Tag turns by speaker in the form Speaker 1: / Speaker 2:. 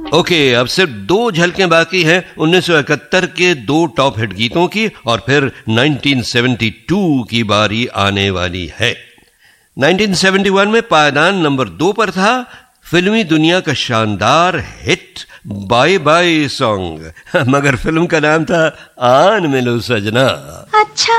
Speaker 1: Okay, अब सिर्फ 2 झलकें बाकी हैं 1971 के 2 टॉप हिट गीतों की, और फिर 1972 की बारी आने वाली है। 1971 में पायदान नंबर 2 पर था फिल्मी दुनिया का शानदार हिट बाय बाय सॉन्ग, मगर फिल्म का नाम था आन मिलो सजना।
Speaker 2: अच्छा,